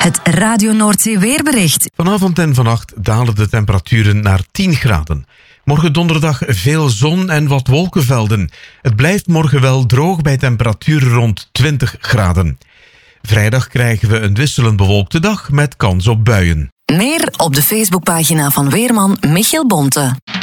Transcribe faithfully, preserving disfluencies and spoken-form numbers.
Het Radio Noordzee weerbericht. Vanavond en vannacht dalen de temperaturen naar tien graden. Morgen donderdag veel zon en wat wolkenvelden. Het blijft morgen wel droog bij temperaturen rond twintig graden. Vrijdag krijgen we een wisselend bewolkte dag met kans op buien. Meer op de Facebookpagina van weerman Michiel Bonte.